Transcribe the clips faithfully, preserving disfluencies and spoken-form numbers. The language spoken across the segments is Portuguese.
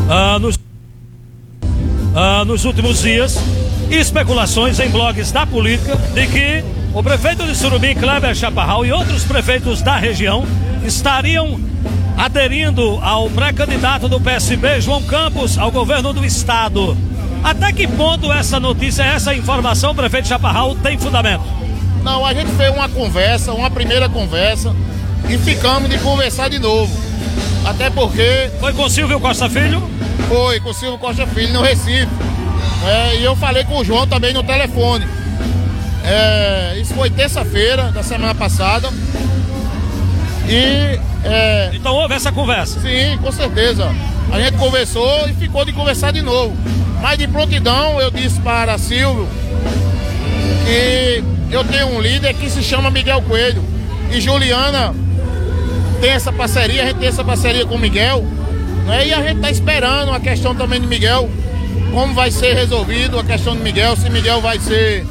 ah, nos, ah, nos últimos dias, especulações em blogs da política de que o prefeito de Surubim, Kleber Chaparral, e outros prefeitos da região estariam aderindo ao pré-candidato do P S B, João Campos, ao governo do estado. Até que ponto essa notícia, essa informação, prefeito Chaparral, tem fundamento? Não, a gente fez uma conversa, uma primeira conversa, e ficamos de conversar de novo. Até porque... Foi com o Silvio Costa Filho? Foi, com o Silvio Costa Filho, no Recife. É, e eu falei com o João também no telefone. É, isso foi terça-feira da semana passada. E... É, então houve essa conversa? Sim, com certeza. A gente conversou e ficou de conversar de novo. Mas de prontidão eu disse para Silvio que eu tenho um líder que se chama Miguel Coelho. E Juliana tem essa parceria, a gente tem essa parceria com o Miguel, né? E a gente está esperando a questão também de Miguel, como vai ser resolvido a questão de Miguel, se Miguel vai ser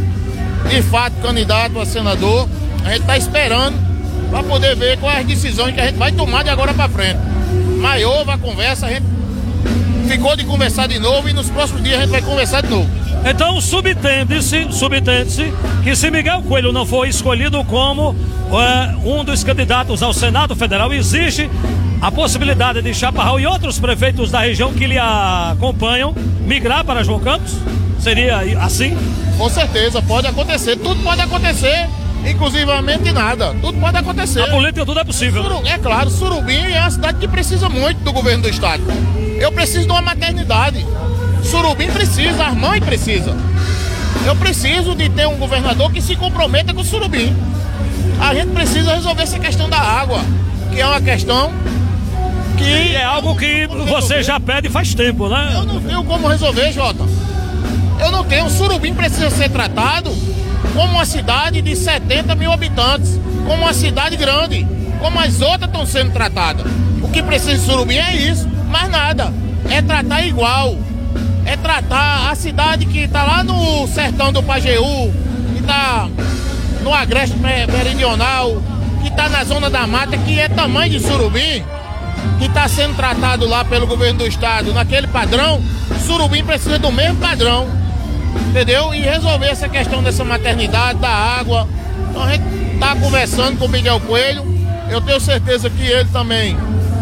de fato candidato a senador. A gente está esperando para poder ver quais as decisões que a gente vai tomar de agora para frente. Mas houve a conversa, a gente ficou de conversar de novo e nos próximos dias a gente vai conversar de novo. Então subtende-se, subtende-se que se Miguel Coelho não for escolhido como uh, um dos candidatos ao Senado Federal, existe a possibilidade de Chaparral e outros prefeitos da região que lhe acompanham migrar para João Campos? Seria assim? Com certeza, pode acontecer, tudo pode acontecer, inclusivamente nada, tudo pode acontecer. A política tudo é possível. Suru, é claro, Surubim é uma cidade que precisa muito do governo do estado. Eu preciso de uma maternidade. Surubim precisa, as mães precisam. Eu preciso de ter um governador que se comprometa com o Surubim. A gente precisa resolver essa questão da água, que é uma questão que... É algo que você já pede faz tempo, né? Eu não tenho como resolver, Jota. Eu não tenho. O Surubim precisa ser tratado como uma cidade de setenta mil habitantes, como uma cidade grande, como as outras estão sendo tratadas. O que precisa de Surubim é isso, mais nada. É tratar igual. É tratar a cidade que está lá no sertão do Pajeú, que está no Agreste Meridional, que está na zona da mata, que é tamanho de Surubim, que está sendo tratado lá pelo governo do estado naquele padrão. Surubim precisa do mesmo padrão, entendeu? E resolver essa questão dessa maternidade, da água. Então a gente está conversando com o Miguel Coelho. Eu tenho certeza que ele também,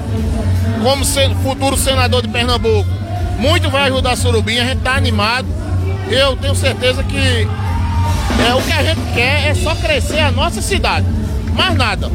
como futuro senador de Pernambuco, muito vai ajudar a Surubim. A gente está animado. Eu tenho certeza que é, o que a gente quer é só crescer a nossa cidade, mais nada.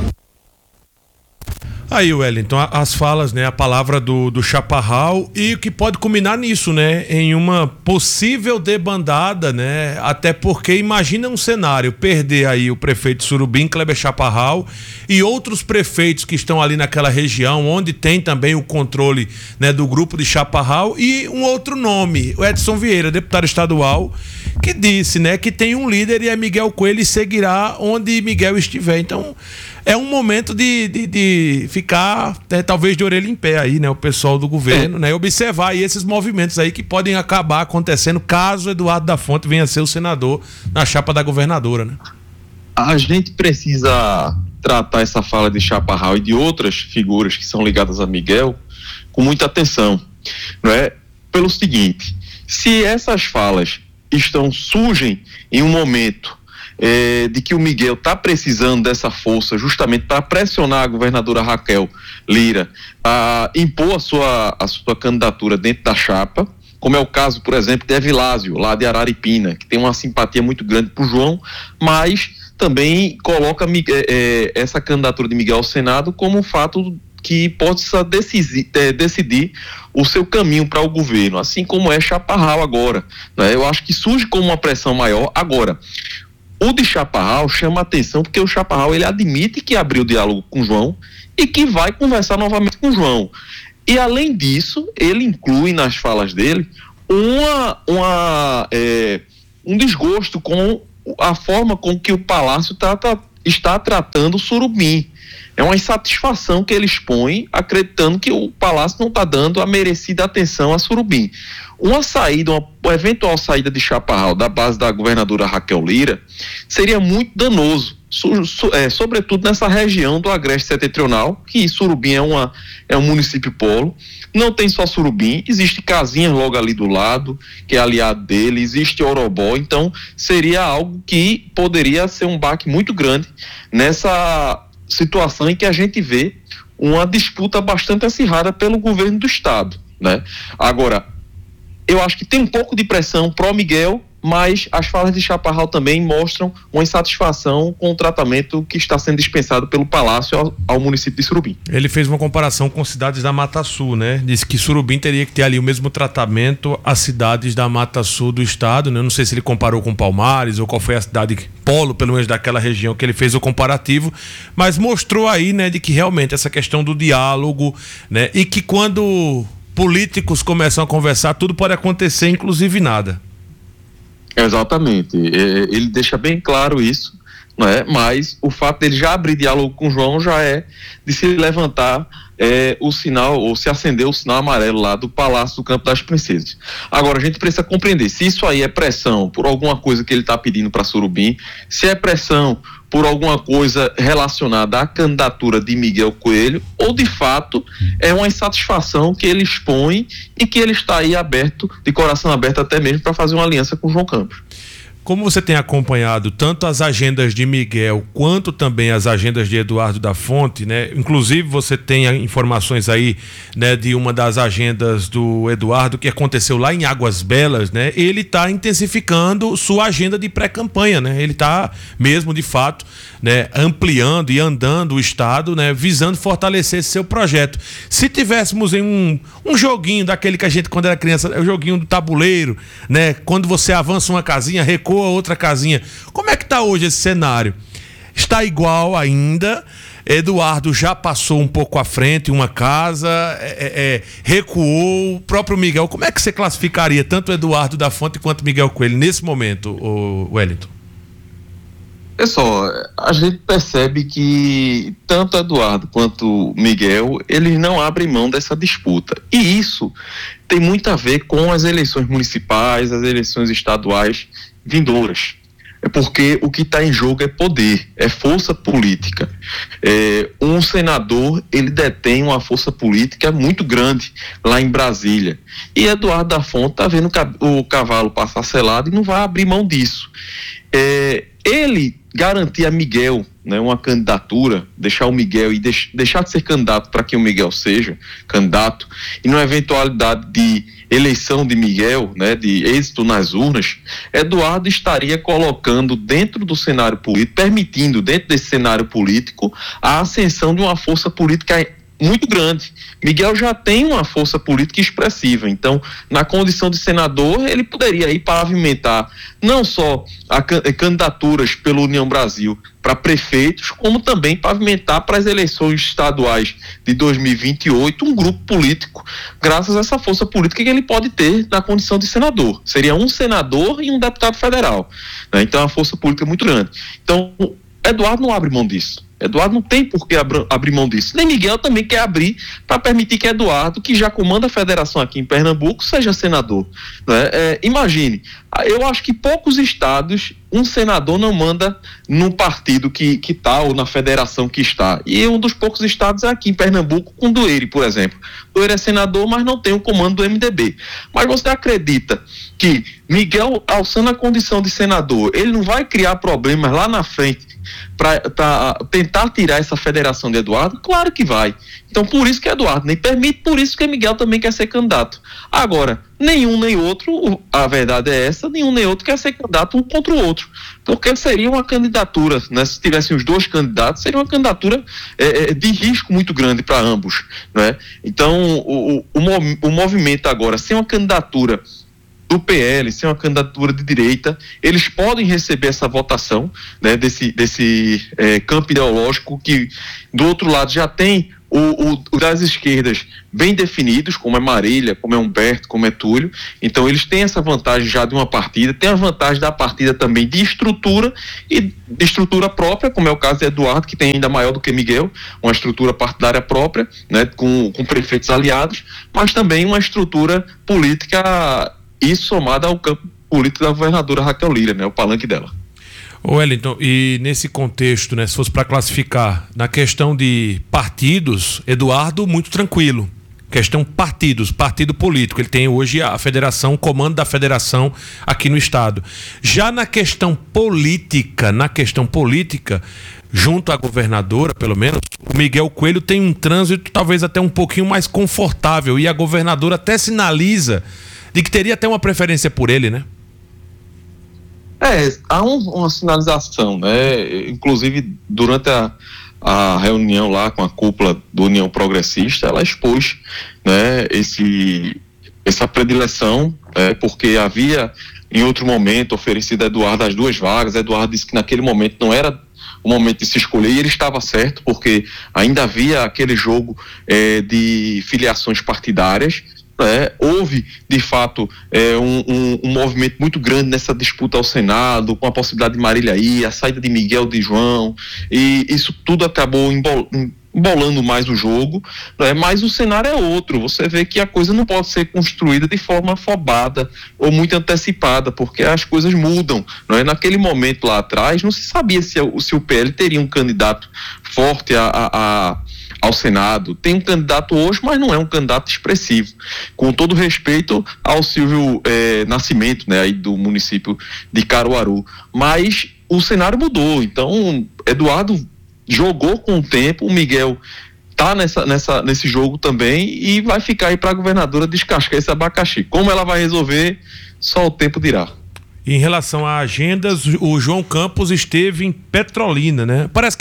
Aí, Wellington, as falas, né, a palavra do, do Chaparral, e o que pode culminar nisso, né, em uma possível debandada, né, até porque imagina um cenário, perder aí o prefeito Surubim, Kleber Chaparral, e outros prefeitos que estão ali naquela região, onde tem também o controle, né, do grupo de Chaparral, e um outro nome, o Edson Vieira, deputado estadual, que disse, né, que tem um líder e é Miguel Coelho e seguirá onde Miguel estiver. Então, é um momento de, de, de ficar, né, talvez de orelha em pé aí, né, o pessoal do governo, é. né, observar aí esses movimentos aí que podem acabar acontecendo caso Eduardo da Fonte venha a ser o senador na chapa da governadora, né? A gente precisa tratar essa fala de Chaparral e de outras figuras que são ligadas a Miguel com muita atenção, não é? Pelo seguinte, se essas falas estão surgem em um momento É, de que o Miguel está precisando dessa força justamente para pressionar a governadora Raquel Lira a impor a sua, a sua candidatura dentro da chapa, como é o caso, por exemplo, de Evilásio, lá de Araripina, que tem uma simpatia muito grande por João, mas também coloca é, é, essa candidatura de Miguel ao Senado como um fato que possa decidir, é, decidir o seu caminho para o governo, assim como é Chaparral agora, né? Eu acho que surge como uma pressão maior agora. O de Chaparral chama atenção porque o Chaparral ele admite que abriu diálogo com o João e que vai conversar novamente com o João. E além disso, ele inclui nas falas dele uma, uma, é, um desgosto com a forma com que o Palácio tá, tá, está tratando o Surubim. É uma insatisfação que ele expõe, acreditando que o Palácio não está dando a merecida atenção a Surubim. Uma saída, uma eventual saída de Chaparral da base da governadora Raquel Lira seria muito danoso so, so, é, sobretudo nessa região do Agreste Setentrional, que Surubim é, uma, é um município polo. Não tem só Surubim, existe Casinhas logo ali do lado, que é aliado dele, existe Orobó, então seria algo que poderia ser um baque muito grande nessa situação em que a gente vê uma disputa bastante acirrada pelo governo do estado, né? Agora, eu acho que tem um pouco de pressão pró Miguel, mas as falas de Chaparral também mostram uma insatisfação com o tratamento que está sendo dispensado pelo Palácio ao, ao município de Surubim. Ele fez uma comparação com cidades da Mata Sul, né? Disse que Surubim teria que ter ali o mesmo tratamento às cidades da Mata Sul do estado, né? Eu não sei se ele comparou com Palmares ou qual foi a cidade polo, pelo menos daquela região que ele fez o comparativo, mas mostrou aí, né, de que realmente essa questão do diálogo, né? E que quando políticos começam a conversar, tudo pode acontecer, inclusive nada. Exatamente, ele deixa bem claro isso, né? Mas o fato dele já abrir diálogo com o João já é de se levantar é, o sinal, ou se acender o sinal amarelo lá do Palácio do Campo das Princesas. Agora, a gente precisa compreender se isso aí é pressão por alguma coisa que ele está pedindo para Surubim, se é pressão por alguma coisa relacionada à candidatura de Miguel Coelho, ou de fato é uma insatisfação que ele expõe e que ele está aí aberto, de coração aberto até mesmo, para fazer uma aliança com o João Campos. Como você tem acompanhado tanto as agendas de Miguel quanto também as agendas de Eduardo da Fonte, né? Inclusive você tem informações aí, né, de uma das agendas do Eduardo que aconteceu lá em Águas Belas, né? Ele está intensificando sua agenda de pré-campanha, né? Ele está mesmo de fato, né, ampliando e andando o estado, né, visando fortalecer esse seu projeto. Se tivéssemos em um, um joguinho daquele que a gente quando era criança, é o joguinho do tabuleiro, né? Quando você avança uma casinha, recua outra casinha. Como é que está hoje esse cenário? Está igual ainda? Eduardo já passou um pouco à frente, uma casa, é, é, recuou. O próprio Miguel, como é que você classificaria tanto Eduardo da Fonte quanto Miguel Coelho nesse momento, o Wellington? Pessoal, a gente percebe que tanto Eduardo quanto Miguel, eles não abrem mão dessa disputa. E isso tem muito a ver com as eleições municipais, as eleições estaduais vindouras. É porque o que está em jogo é poder, é força política. É, um senador, ele detém uma força política muito grande lá em Brasília. E Eduardo da Fonte está vendo o cavalo passar selado e não vai abrir mão disso. É, ele garantir a Miguel, né, uma candidatura, deixar o Miguel e deix, deixar de ser candidato para que o Miguel seja candidato, e na eventualidade de eleição de Miguel, né, de êxito nas urnas, Eduardo estaria colocando dentro do cenário político, permitindo dentro desse cenário político a ascensão de uma força política muito grande. Miguel já tem uma força política expressiva, então na condição de senador ele poderia aí pavimentar não só a candidaturas pela União Brasil para prefeitos, como também pavimentar para as eleições estaduais de dois mil e vinte e oito um grupo político, graças a essa força política que ele pode ter na condição de senador. Seria um senador e um deputado federal, né? Então é uma força política muito grande. Então Eduardo não abre mão disso. Eduardo não tem por que abr- abrir mão disso. Nem Miguel também quer abrir para permitir que Eduardo, que já comanda a federação aqui em Pernambuco, seja senador, né? É, imagine, eu acho que poucos estados um senador não manda no partido que está ou na federação que está. E um dos poucos estados é aqui em Pernambuco, com Dueire, por exemplo. Dueire é senador, mas não tem o comando do M D B. Mas você acredita que Miguel, alçando a condição de senador, ele não vai criar problemas lá na frente para tentar tirar essa federação de Eduardo? Claro que vai. Então por isso que Eduardo nem permite, por isso que Miguel também quer ser candidato. Agora, nenhum nem outro, a verdade é essa, nenhum nem outro quer ser candidato um contra o outro, porque seria uma candidatura, né, se tivessem os dois candidatos, seria uma candidatura é, de risco muito grande para ambos, né? Então o, o, o movimento agora, sem uma candidatura do P L, sem uma candidatura de direita, eles podem receber essa votação, né, desse, desse é, campo ideológico que do outro lado já tem o, o, o das esquerdas bem definidos, como é Marília, como é Humberto, como é Túlio. Então eles têm essa vantagem já de uma partida, tem a vantagem da partida também de estrutura e de estrutura própria, como é o caso de Eduardo, que tem ainda maior do que Miguel, uma estrutura partidária própria, né, com, com prefeitos aliados, mas também uma estrutura política, isso somada ao campo político da governadora Raquel Lira, né, o palanque dela. Ô Wellington, e nesse contexto, né, se fosse para classificar, na questão de partidos, Eduardo muito tranquilo. Questão partidos, partido político. Ele tem hoje a federação, o comando da federação aqui no estado. Já na questão política, na questão política, junto à governadora, pelo menos, o Miguel Coelho tem um trânsito talvez até um pouquinho mais confortável e a governadora até sinaliza de que teria até uma preferência por ele, né? É, há um, uma sinalização, né? Inclusive, durante a, a reunião lá com a cúpula do União Progressista, ela expôs, né, esse, essa predileção, é, porque havia, em outro momento, oferecido a Eduardo as duas vagas. Eduardo disse que naquele momento não era o momento de se escolher, e ele estava certo, porque ainda havia aquele jogo é, de filiações partidárias. É, houve, de fato, é, um, um, um movimento muito grande nessa disputa ao Senado, com a possibilidade de Marília ir, a saída de Miguel de João, e isso tudo acabou embol, embolando mais o jogo, né? Mas o cenário é outro. Você vê que a coisa não pode ser construída de forma afobada ou muito antecipada, porque as coisas mudam, não é? Naquele momento lá atrás, não se sabia se, se o P L teria um candidato forte a... a, a ao Senado. Tem um candidato hoje, mas não é um candidato expressivo. Com todo respeito ao Silvio eh, Nascimento, né, aí do município de Caruaru. Mas o cenário mudou. Então, Eduardo jogou com o tempo, o Miguel tá nessa, nessa, nesse jogo também e vai ficar aí para a governadora descascar esse abacaxi. Como ela vai resolver, só o tempo dirá. Em relação a agendas, o João Campos esteve em Petrolina, né? Parece que